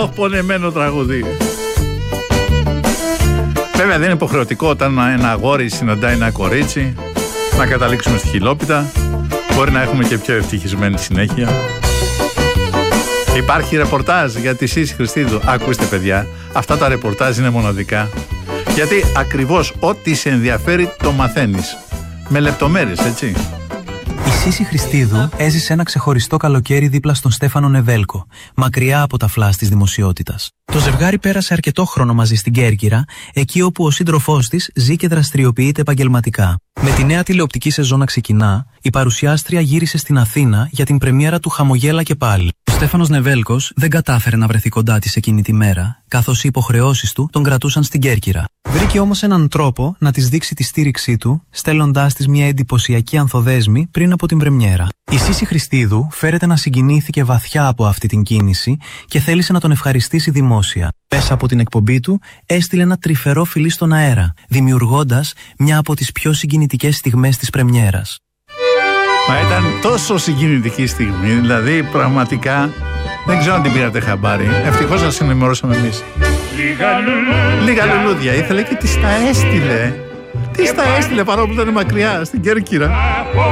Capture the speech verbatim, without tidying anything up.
Ω, πονεμένο τραγούδι. Βέβαια δεν είναι υποχρεωτικό όταν ένα αγόρι συναντάει ένα κορίτσι να καταλήξουμε στη χιλόπιτα. Μπορεί να έχουμε και πιο ευτυχισμένη συνέχεια. Υπάρχει ρεπορτάζ για τη Σύση Χριστίδου. Ακούστε παιδιά, αυτά τα ρεπορτάζ είναι μοναδικά. Γιατί ακριβώς ό,τι σε ενδιαφέρει το μαθαίνεις. Με λεπτομέρειες, έτσι. Η Σύση Χριστίδου έζησε ένα ξεχωριστό καλοκαίρι δίπλα στον Στέφανο Νεβέλκο, μακριά από τα φλάς της δημοσιότητας. Το ζευγάρι πέρασε αρκετό χρόνο μαζί στην Κέρκυρα, εκεί όπου ο σύντροφός της ζει και δραστηριοποιείται επαγγελματικά. Με τη νέα τηλεοπτική σεζόν να ξεκινά, η παρουσιάστρια γύρισε στην Αθήνα για την πρεμιέρα του Χαμογέλα και πάλι. Ο Στέφανος Νεβέλκος δεν κατάφερε να βρεθεί κοντά της εκείνη τη μέρα, καθώς οι υποχρεώσεις του τον κρατούσαν στην Κέρκυρα. Βρήκε όμως έναν τρόπο να της δείξει τη στήριξή του, στέλνοντάς της μια εντυπωσιακή ανθοδέσμη πριν από την πρεμιέρα. Η Σύση Χριστίδου φέρεται να συγκινήθηκε βαθιά από αυτή την κίνηση και θέλησε να τον ευχαριστήσει δημόσια. Μέσα από την εκπομπή του έστειλε ένα τρυφερό φιλί στον αέρα, δημιουργώντας μια από τις πιο συγκινητικές στιγμές της πρεμιέρας. Μα ήταν τόσο συγκινητική στιγμή, δηλαδή πραγματικά δεν ξέρω αν την πήρατε χαμπάρι. Ευτυχώς σας ενημερώσαμε εμείς. Λίγα λουλούδια. Λίγα λουλούδια ήθελε και της τα έστειλε. Της τα έστειλε παρόλο που ήταν μακριά στην Κέρκυρα.